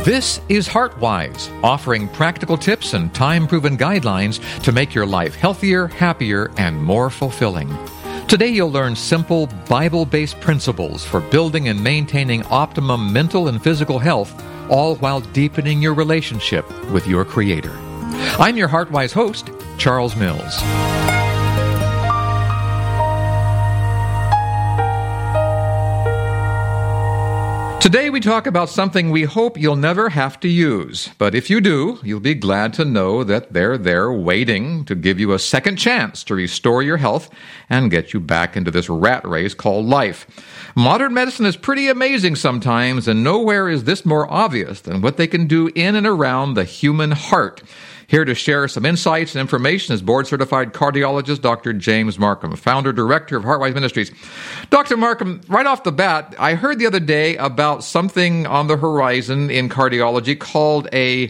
This is HeartWise, offering practical tips and time-proven guidelines to make your life healthier, happier, and more fulfilling. Today you'll learn simple, Bible-based principles for building and maintaining optimum mental and physical health, all while deepening your relationship with your Creator. I'm your HeartWise host, Charles Mills. Today we talk about something we hope you'll never have to use. But if you do, you'll be glad to know that they're there waiting to give you a second chance to restore your health and get you back into this rat race called life. Modern medicine is pretty amazing sometimes, and nowhere is this more obvious than what they can do in and around the human heart. Here to share some insights and information is board-certified cardiologist Dr. James Marcum, founder-director of HeartWise Ministries. Dr. Marcum, right off the bat, I heard the other day about something on the horizon in cardiology called a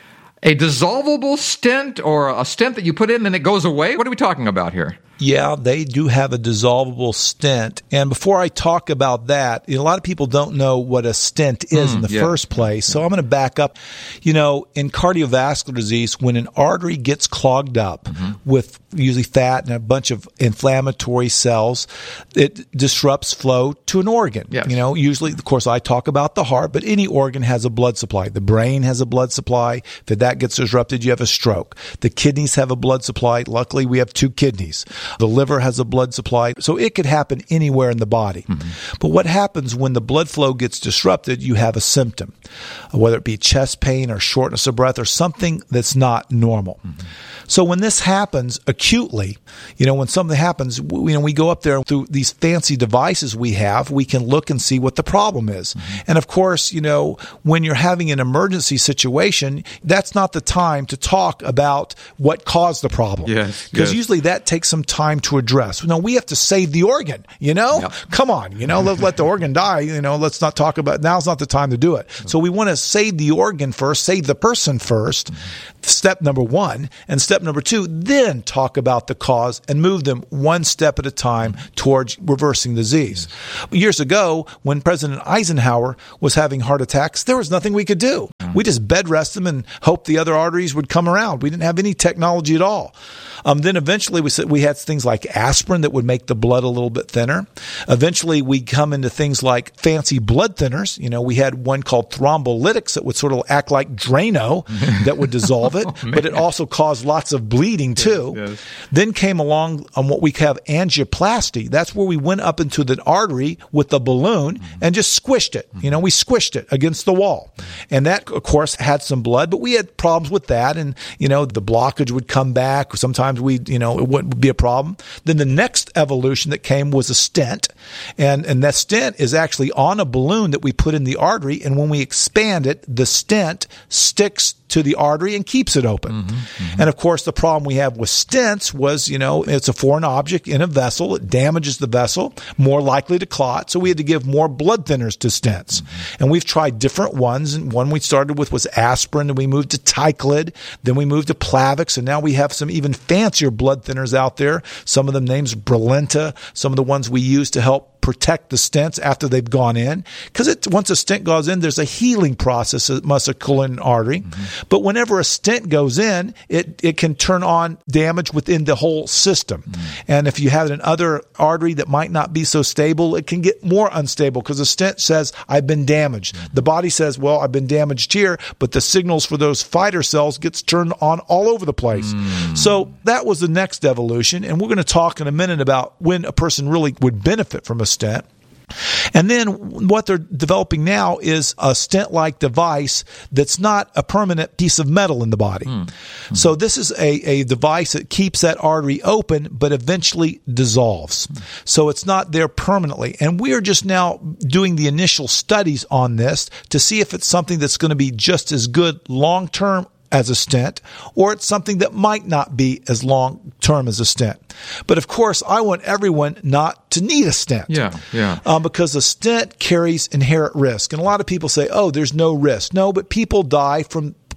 dissolvable stent, or a stent that you put in and it goes away. What are we talking about here? Yeah, they do have a dissolvable stent. And before I talk about that, a lot of people don't know what a stent is in the first place. So I'm going to back up. In cardiovascular disease, when an artery gets clogged up with usually fat and a bunch of inflammatory cells, it disrupts flow to an organ. Yes. Usually, of course, I talk about the heart, but any organ has a blood supply. The brain has a blood supply. If that gets disrupted, you have a stroke. The kidneys have a blood supply. Luckily, we have 2 kidneys. The liver has a blood supply. So it could happen anywhere in the body. But what happens when the blood flow gets disrupted, you have a symptom, whether it be chest pain or shortness of breath or something that's not normal. So when this happens acutely, when something happens, we go up there through these fancy devices we have, we can look and see what the problem is. And of course, when you're having an emergency situation, that's not the time to talk about what caused the problem. Yes. Because usually that takes some time to address. We have to save the organ, Come on, let's let the organ die, let's not talk about, now's not the time to do it. So we want to save the organ first, save the person first, step number 1, and step number 2, then talk about the cause and move them one step at a time towards reversing the disease. Years ago, when President Eisenhower was having heart attacks, there was nothing we could do. We just bed rest them and hope the other arteries would come around. We didn't have any technology at all. Then eventually we had things like aspirin that would make the blood a little bit thinner. Eventually we come into things like fancy blood thinners. We had one called thrombolytics that would sort of act like Drano that would dissolve it, but it also caused lots of bleeding too. Yes. Then came along what we have angioplasty. That's where we went up into the artery with the balloon and just squished it. We squished it against the wall. And that, of course, had some blood, but we had problems with that. And, the blockage would come back. Sometimes it wouldn't be a problem. Then the next evolution that came was a stent. And that stent is actually on a balloon that we put in the artery. And when we expand it, the stent sticks to the artery and keeps it open. And of course, the problem we have with stents was, it's a foreign object in a vessel. It damages the vessel, more likely to clot. So we had to give more blood thinners to stents. And we've tried different ones. And one we started with was aspirin, and we moved to Tyclid. Then we moved to Plavix. And now we have some even fancier blood thinners out there. Some of them names Brilinta, some of the ones we use to help protect the stents after they've gone in. Because once a stent goes in, there's a healing process that must occur in an artery. But whenever a stent goes in, it can turn on damage within the whole system. And if you have another artery that might not be so stable, it can get more unstable because the stent says, I've been damaged. The body says, well, I've been damaged here, but the signals for those fighter cells gets turned on all over the place. So that was the next evolution. And we're going to talk in a minute about when a person really would benefit from a stent. And then what they're developing now is a stent-like device that's not a permanent piece of metal in the body. So this is a device that keeps that artery open but eventually dissolves. So it's not there permanently. And we are just now doing the initial studies on this to see if it's something that's going to be just as good long-term as a stent, or it's something that might not be as long-term as a stent. But of course, I want everyone not to need a stent. Because a stent carries inherent risk. And a lot of people say, oh, there's no risk. No, but people die from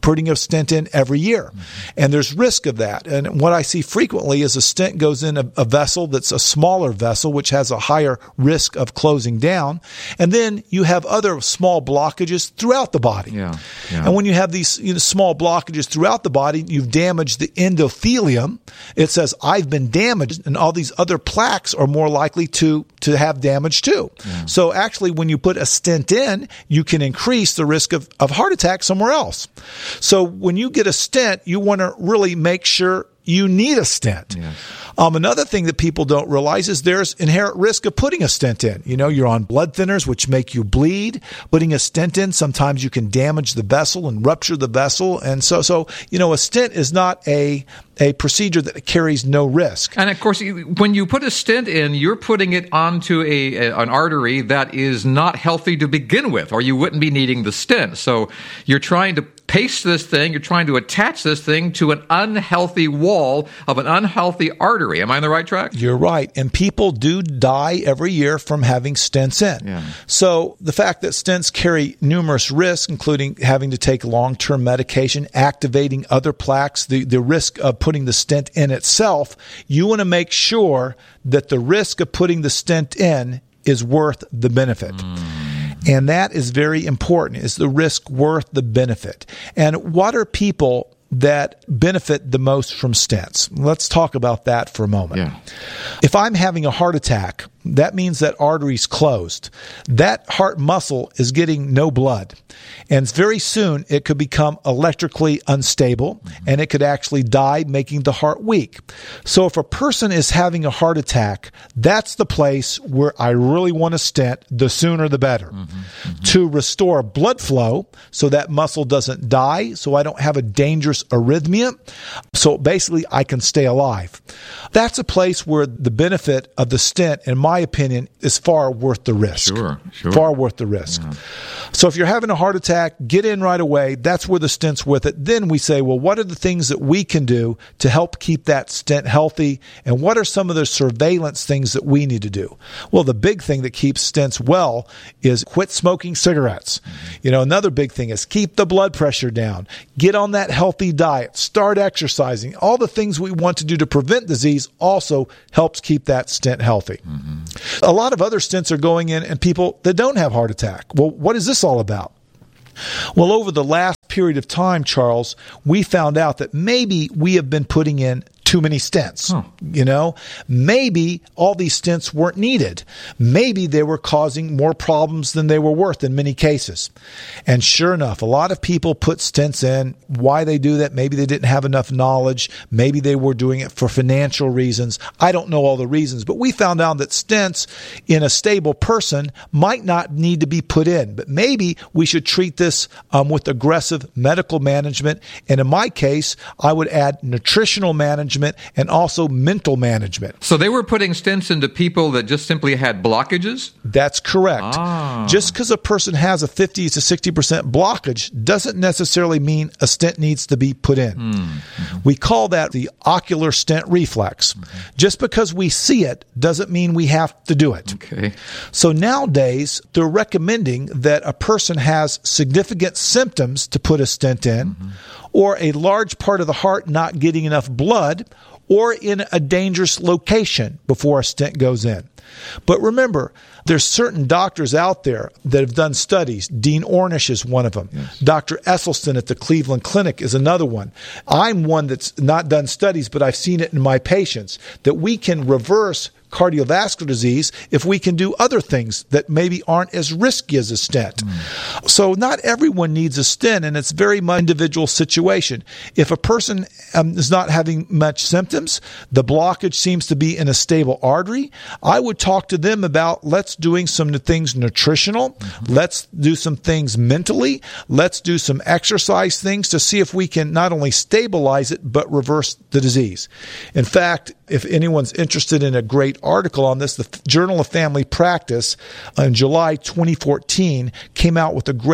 putting a stent in every year. And there's risk of that. And what I see frequently is a stent goes in a vessel that's a smaller vessel, which has a higher risk of closing down. And then you have other small blockages throughout the body. Yeah. And when you have these small blockages throughout the body, you've damaged the endothelium. It says, I've been damaged, and all these other plaques are more likely to have damage too. Yeah. So actually, when you put a stent in, you can increase the risk of heart attack somewhere else. So when you get a stent, you want to really make sure you need a stent. Yes. Another thing that people don't realize is there's inherent risk of putting a stent in. You're on blood thinners, which make you bleed. Putting a stent in, sometimes you can damage the vessel and rupture the vessel. And so a stent is not a procedure that carries no risk. And of course, when you put a stent in, you're putting it onto an artery that is not healthy to begin with, or you wouldn't be needing the stent. So you're trying to paste this thing, you're trying to attach this thing to an unhealthy wall of an unhealthy artery. Am I on the right track? You're right. And people do die every year from having stents in. Yeah. So the fact that stents carry numerous risks, including having to take long-term medication, activating other plaques, the risk of putting the stent in itself, you want to make sure that the risk of putting the stent in is worth the benefit. And that is very important. Is the risk worth the benefit? And what are people that benefit the most from stents? Let's talk about that for a moment. Yeah. If I'm having a heart attack, that means that artery's closed. That heart muscle is getting no blood. And very soon it could become electrically unstable, and it could actually die, making the heart weak. So if a person is having a heart attack, that's the place where I really want to stent, the sooner the better. To restore blood flow so that muscle doesn't die, so I don't have a dangerous arrhythmia. So basically I can stay alive. That's a place where the benefit of the stent, in my opinion, is far worth the risk. Sure. Far worth the risk. Yeah. So if you're having a heart attack, get in right away. That's where the stent's with it. Then we say, well, what are the things that we can do to help keep that stent healthy? And what are some of the surveillance things that we need to do? Well, the big thing that keeps stents well is quit smoking cigarettes. Another big thing is keep the blood pressure down. Get on that healthy diet. Start exercising. All the things we want to do to prevent disease also helps keep that stent healthy. A lot of other stents are going in people that don't have heart attack. Well, what is this all about? Well, over the last period of time, Charles, we found out that maybe we have been putting in too many stents. Maybe all these stents weren't needed. Maybe they were causing more problems than they were worth in many cases. And sure enough, a lot of people put stents in. Why they do that? Maybe they didn't have enough knowledge. Maybe they were doing it for financial reasons. I don't know all the reasons, but we found out that stents in a stable person might not need to be put in. But maybe we should treat this with aggressive medical management. And in my case, I would add nutritional management and also mental management. So they were putting stents into people that just simply had blockages? That's correct. Just because a person has a 50 to 60% blockage doesn't necessarily mean a stent needs to be put in. We call that the ocular stent reflex. Just because we see it doesn't mean we have to do it. Okay. So nowadays, they're recommending that a person has significant symptoms to put a stent in, or a large part of the heart not getting enough blood, or in a dangerous location before a stent goes in. But remember, there's certain doctors out there that have done studies. Dean Ornish is one of them. Yes. Dr. Esselstyn at the Cleveland Clinic is another one. I'm one that's not done studies, but I've seen it in my patients, that we can reverse cardiovascular disease if we can do other things that maybe aren't as risky as a stent. So not everyone needs a stent, and it's very much an individual situation. If a person is not having much symptoms, the blockage seems to be in a stable artery, I would talk to them about let's doing some things nutritional, let's do some things mentally, let's do some exercise things to see if we can not only stabilize it, but reverse the disease. In fact, if anyone's interested in a great article on this, the Journal of Family Practice in July 2014 came out with a great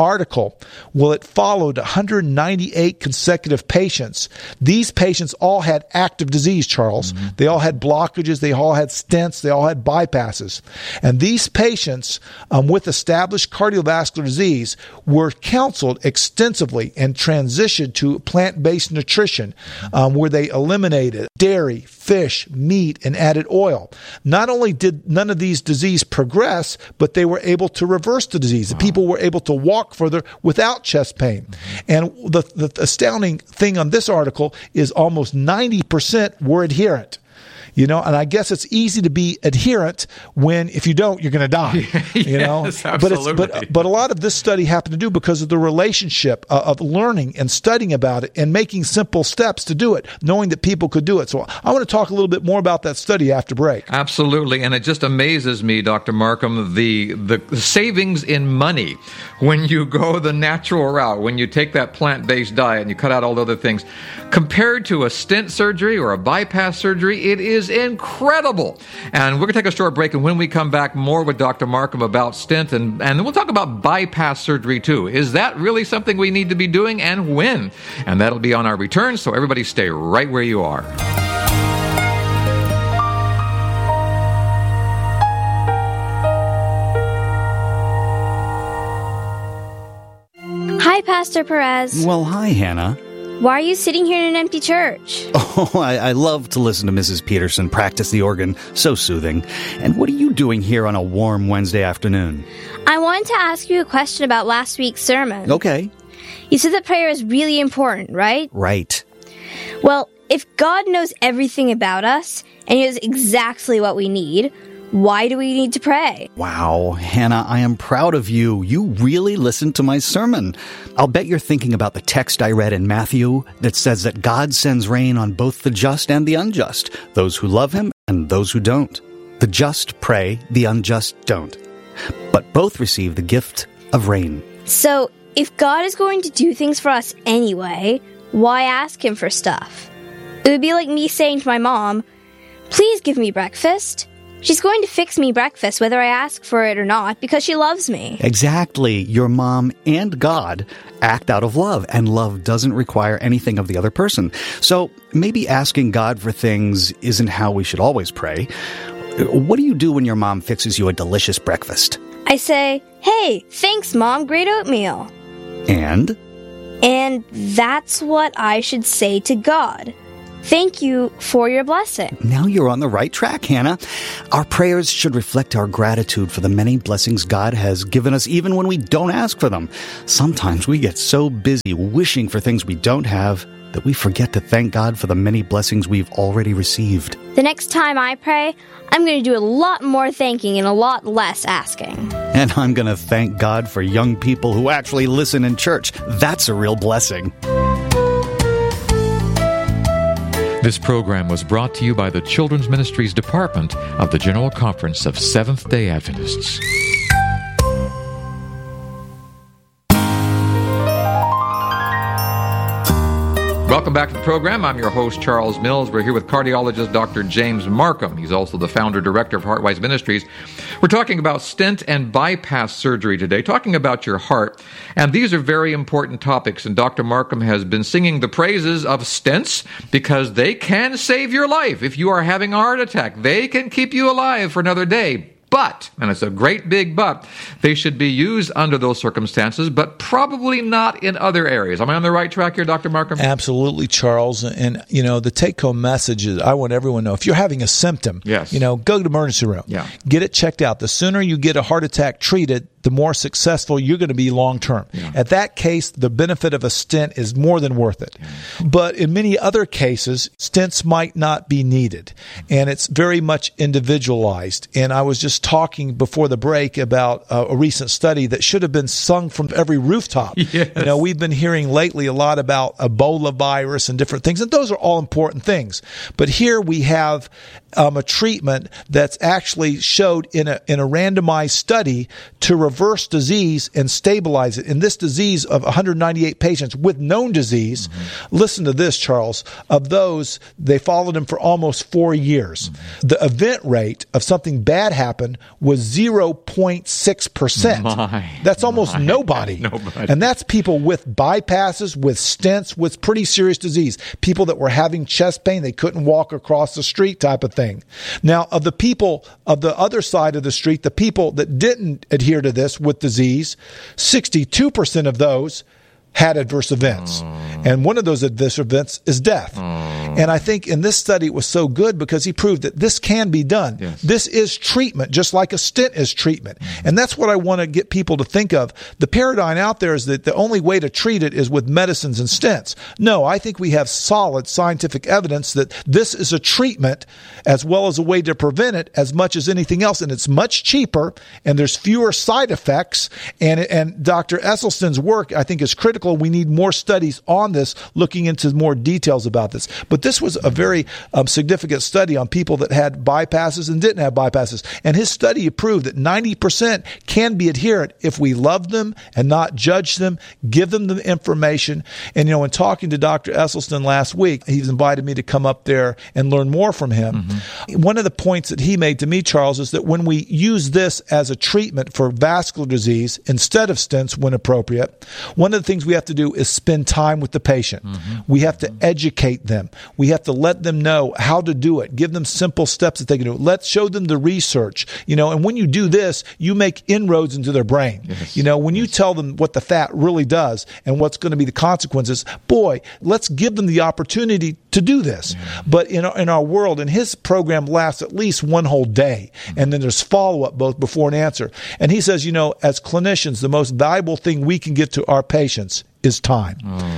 article, well, it followed 198 consecutive patients. These patients all had active disease, Charles. Mm-hmm. They all had blockages. They all had stents. They all had bypasses. And these patients with established cardiovascular disease were counseled extensively and transitioned to plant-based nutrition, where they eliminated dairy, fish, meat, and added oil. Not only did none of these disease progress, but they were able to reverse the disease. The people were able to walk further without chest pain. And the astounding thing on this article is almost 90% were adherent. And I guess it's easy to be adherent if you don't, you're going to die. Yes, absolutely. But a lot of this study happened to do because of the relationship of learning and studying about it and making simple steps to do it, knowing that people could do it. So I want to talk a little bit more about that study after break. Absolutely. And it just amazes me, Dr. Markham, the savings in money when you go the natural route, when you take that plant-based diet and you cut out all the other things. Compared to a stent surgery or a bypass surgery, it is incredible. And we're going to take a short break, and when we come back, more with Dr. Markham about stent, and we'll talk about bypass surgery too. Is that really something we need to be doing, and when? And that'll be on our return, so everybody stay right where you are. Hi, Pastor Perez. Well, hi, Hannah. Why are you sitting here in an empty church? Oh, I love to listen to Mrs. Peterson practice the organ. So soothing. And what are you doing here on a warm Wednesday afternoon? I wanted to ask you a question about last week's sermon. Okay. You said that prayer is really important, right? Right. Well, if God knows everything about us and He knows exactly what we need, why do we need to pray? Wow, Hannah, I am proud of you. You really listened to my sermon. I'll bet you're thinking about the text I read in Matthew that says that God sends rain on both the just and the unjust, those who love Him and those who don't. The just pray, the unjust don't. But both receive the gift of rain. So, if God is going to do things for us anyway, why ask Him for stuff? It would be like me saying to my mom, "Please give me breakfast." She's going to fix me breakfast whether I ask for it or not because she loves me. Exactly. Your mom and God act out of love, and love doesn't require anything of the other person. So maybe asking God for things isn't how we should always pray. What do you do when your mom fixes you a delicious breakfast? I say, "Hey, thanks, Mom, great oatmeal." And? And that's what I should say to God. Thank you for your blessing. Now you're on the right track, Hannah. Our prayers should reflect our gratitude for the many blessings God has given us, even when we don't ask for them. Sometimes we get so busy wishing for things we don't have that we forget to thank God for the many blessings we've already received. The next time I pray, I'm going to do a lot more thanking and a lot less asking. And I'm going to thank God for young people who actually listen in church. That's a real blessing. This program was brought to you by the Children's Ministries Department of the General Conference of Seventh-day Adventists. Welcome back to the program. I'm your host, Charles Mills. We're here with cardiologist Dr. James Markham. He's also the founder-director of Heartwise Ministries. We're talking about stent and bypass surgery today, talking about your heart. And these are very important topics. And Dr. Markham has been singing the praises of stents because they can save your life. If you are having a heart attack, they can keep you alive for another day. But, and it's a great big but, they should be used under those circumstances, but probably not in other areas. Am I on the right track here, Dr. Markham? Absolutely, Charles. And, the take-home message is I want everyone to know, if you're having a symptom, yes, go to the emergency room. Yeah. Get it checked out. The sooner you get a heart attack treated, the more successful you're going to be long-term. Yeah. At that case, the benefit of a stent is more than worth it. Yeah. But in many other cases, stents might not be needed. And it's very much individualized. And I was just talking before the break about a recent study that should have been sung from every rooftop. Yes. We've been hearing lately a lot about Ebola virus and different things, and those are all important things. But here we have a treatment that's actually showed in a randomized study to reverse disease and stabilize it. In this disease of 198 patients with known disease, listen to this, Charles, of those, they followed them for almost 4 years. The event rate of something bad happened conversion was 0.6%. That's almost nobody. And that's people with bypasses, with stents, with pretty serious disease. People that were having chest pain, they couldn't walk across the street type of thing. Now, of the people of the other side of the street, the people that didn't adhere to this with disease, 62% of those had adverse events. And one of those adverse events is death. And I think in this study it was so good because he proved that this can be done. Yes. This is treatment, just like a stent is treatment. And that's what I want to get people to think of. The paradigm out there is that the only way to treat it is with medicines and stents. No, I think we have solid scientific evidence that this is a treatment as well as a way to prevent it as much as anything else. And it's much cheaper and there's fewer side effects. And Dr. Esselstyn's work, I think, is critical. We need more studies on this, looking into more details about this. But this was a very significant study on people that had bypasses and didn't have bypasses. And his study proved that 90% can be adherent if we love them and not judge them, give them the information. And, in talking to Dr. Esselstyn last week, he's invited me to come up there and learn more from him. One of the points that he made to me, Charles, is that when we use this as a treatment for vascular disease instead of stents when appropriate, one of the things we have to do is spend time with the patient. We have to educate them. We have to let them know how to do it. Give them simple steps that they can do. Let's show them the research. And when you do this, you make inroads into their brain. Yes. When you tell them what the fat really does and what's going to be the consequences, boy, let's give them the opportunity to do this. But in our world, and his program lasts at least one whole day, and then there's follow-up both before and answer. And he says, as clinicians, the most valuable thing we can get to our patients is time.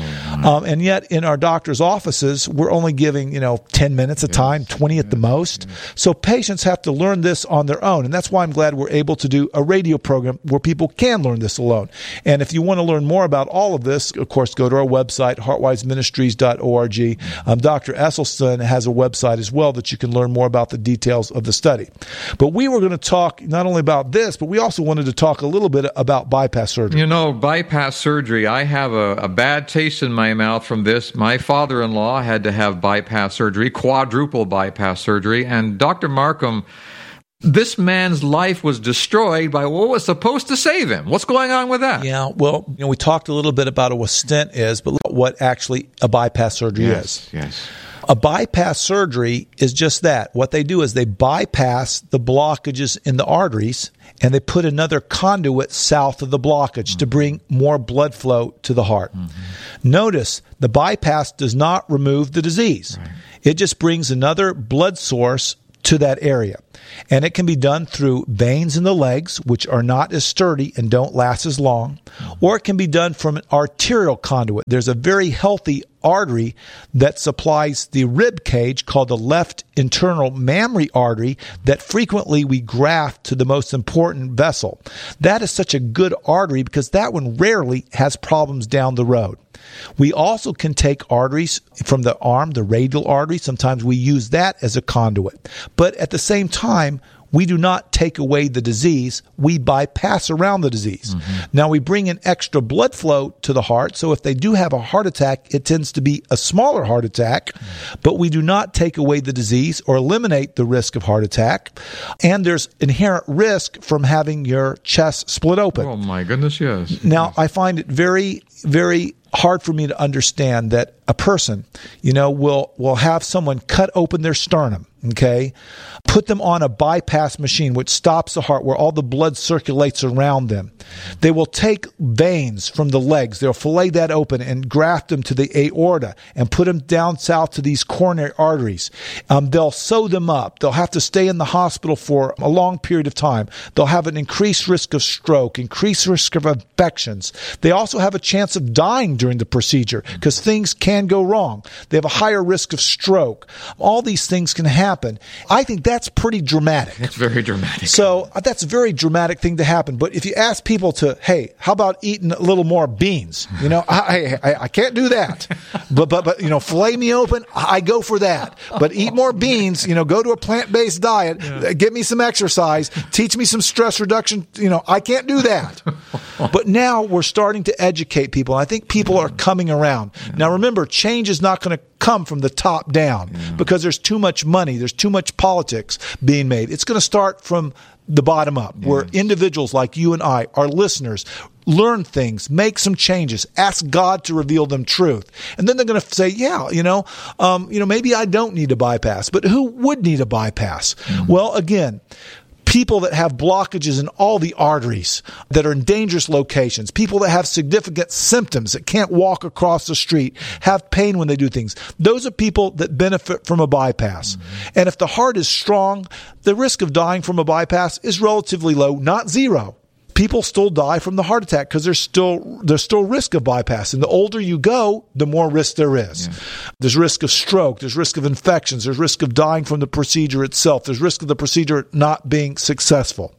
And yet in our doctor's offices, we're only giving, 10 minutes a time, 20 at the most. So patients have to learn this on their own. And that's why I'm glad we're able to do a radio program where people can learn this alone. And if you want to learn more about all of this, of course, go to our website, heartwiseministries.org. Dr. Esselstyn has a website as well that you can learn more about the details of the study. But we were going to talk not only about this, but we also wanted to talk a little bit about bypass surgery. Bypass surgery, I have a bad taste in my mouth from this. My father-in-law had to have bypass surgery, quadruple bypass surgery, and Dr. Markham, this man's life was destroyed by what was supposed to save him. What's going on with that? Yeah, well, we talked a little bit about what a stent is, but what actually a bypass surgery is. Yes. A bypass surgery is just that. What they do is they bypass the blockages in the arteries and they put another conduit south of the blockage to bring more blood flow to the heart. Notice the bypass does not remove the disease. Right. It just brings another blood source to that area. And it can be done through veins in the legs, which are not as sturdy and don't last as long, or it can be done from an arterial conduit. There's a very healthy artery that supplies the rib cage called the left internal mammary artery that frequently we graft to the most important vessel. That is such a good artery because that one rarely has problems down the road. We also can take arteries from the arm, the radial artery. Sometimes we use that as a conduit. But at the same time, we do not take away the disease. We bypass around the disease. Now, we bring in extra blood flow to the heart. So if they do have a heart attack, it tends to be a smaller heart attack. But we do not take away the disease or eliminate the risk of heart attack. And there's inherent risk from having your chest split open. Oh, my goodness, yes. Now, I find it very, very hard for me to understand that a person, will have someone cut open their sternum, okay, put them on a bypass machine which stops the heart where all the blood circulates around them. They will take veins from the legs, they'll fillet that open and graft them to the aorta and put them down south to these coronary arteries. They'll sew them up. They'll have to stay in the hospital for a long period of time. They'll have an increased risk of stroke, increased risk of infections. They also have a chance of dying during the procedure because things can go wrong. They have a higher risk of stroke. All these things can happen. I think that's pretty dramatic. It's very dramatic. So that's a very dramatic thing to happen. But if you ask people to, hey, how about eating a little more beans? I can't do that. But fillet me open, I go for that. But eat more beans, go to a plant-based diet, get me some exercise, teach me some stress reduction. I can't do that. But now we're starting to educate people. I think people are coming around. Now remember, change is not going to come from the top down because there's too much money, there's too much politics being made. It's going to start from the bottom up, where individuals like you and I, our listeners, learn things, make some changes, ask God to reveal them truth. And then they're going to say, maybe I don't need a bypass, but who would need a bypass? Well, again, people that have blockages in all the arteries that are in dangerous locations, people that have significant symptoms that can't walk across the street, have pain when they do things. Those are people that benefit from a bypass. And if the heart is strong, the risk of dying from a bypass is relatively low, not zero. People still die from the heart attack because there's still risk of bypass. And the older you go, the more risk there is. Yeah. There's risk of stroke. There's risk of infections. There's risk of dying from the procedure itself. There's risk of the procedure not being successful.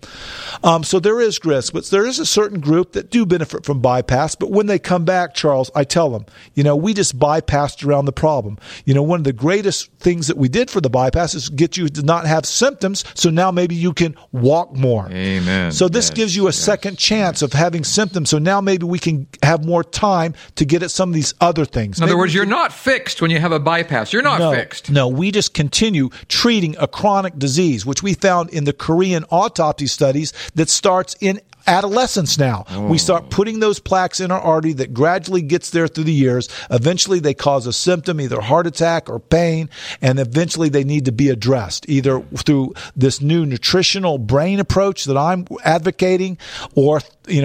So there is risk, but there is a certain group that do benefit from bypass. But when they come back, Charles, I tell them, we just bypassed around the problem. One of the greatest things that we did for the bypass is get you to not have symptoms. So now maybe you can walk more. Amen. So this gives you a second chance of having symptoms. So now maybe we can have more time to get at some of these other things. In other words, you're not fixed when you have a bypass. You're not fixed. No, we just continue treating a chronic disease, which we found in the Korean autopsy studies that starts in adolescence now. We start putting those plaques in our artery that gradually gets there through the years. Eventually they cause a symptom, either heart attack or pain, and eventually they need to be addressed, either through this new nutritional brain approach that I'm advocating, or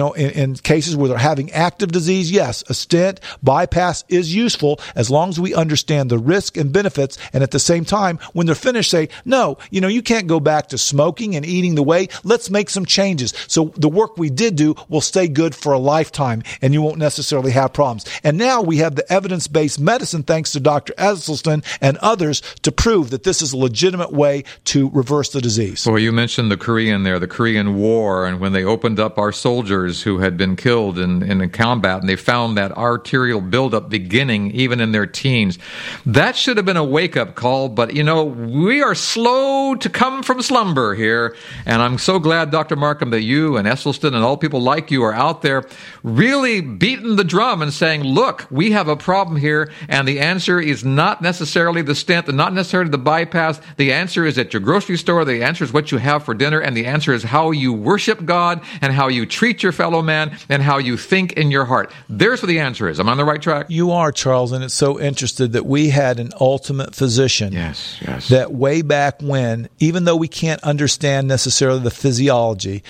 in cases where they're having active disease, yes, a stent bypass is useful as long as we understand the risk and benefits, and at the same time, when they're finished, say, no, you can't go back to smoking and eating the way. Let's make some changes. So the work we did do will stay good for a lifetime, and you won't necessarily have problems. And now we have the evidence-based medicine, thanks to Dr. Esselstyn and others, to prove that this is a legitimate way to reverse the disease. Well, you mentioned the Korean War, and when they opened up our soldiers who had been killed in combat, and they found that arterial buildup beginning even in their teens. That should have been a wake-up call, but, we are slow to come from slumber here, and I'm so glad, Dr. Markham, that you and Esselstyn and all people like you are out there really beating the drum and saying, look, we have a problem here, and the answer is not necessarily the stent and not necessarily the bypass. The answer is at your grocery store. The answer is what you have for dinner, and the answer is how you worship God and how you treat your fellow man and how you think in your heart. There's what the answer is. Am I on the right track? You are, Charles, and it's so interesting that we had an ultimate physician that way back when, even though we can't understand necessarily the physiology,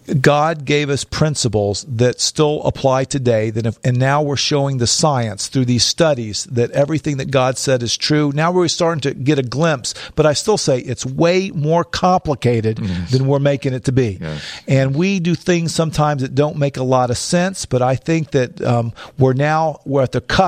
God gave us principles that still apply today, and now we're showing the science through these studies that everything that God said is true. Now we're starting to get a glimpse, but I still say it's way more complicated than we're making it to be. Yes. And we do things sometimes that don't make a lot of sense, but I think that we're at the cusp